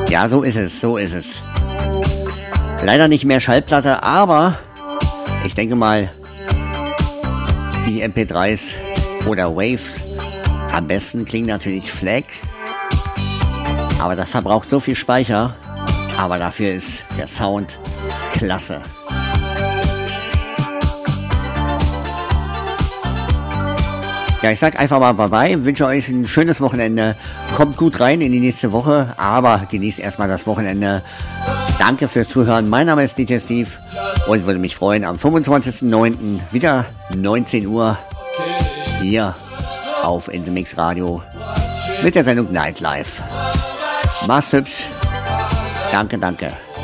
Ja, so ist es, so ist es. Leider nicht mehr Schallplatte, aber ich denke mal, die MP3s oder Waves, am besten klingen natürlich FLAC, aber das verbraucht so viel Speicher, aber dafür ist der Sound klasse. Ja, ich sag einfach mal bye-bye, wünsche euch ein schönes Wochenende, kommt gut rein in die nächste Woche, aber genießt erstmal das Wochenende. Danke fürs Zuhören, mein Name ist DJ Steve und würde mich freuen, am 25.09. wieder 19 Uhr hier auf In The Mix Radio mit der Sendung Nightlife. Mach's hübsch, danke, danke.